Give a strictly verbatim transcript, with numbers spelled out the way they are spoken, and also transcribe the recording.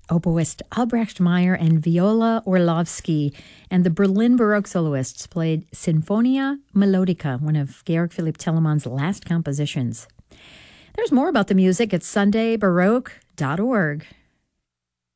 Oboist Albrecht Meyer and Viola Orlovsky and the Berlin Baroque soloists played Sinfonia Melodica, one of Georg Philipp Telemann's last compositions. There's more about the music at sunday baroque dot org.